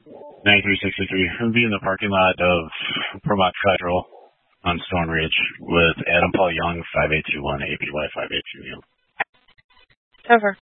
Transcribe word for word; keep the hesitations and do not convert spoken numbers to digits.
ninety-three sixty-three. I'll be in the parking lot of Promont Federal on Stone Ridge with Adam Paul Young, five eight two one A B Y five eight two. Over.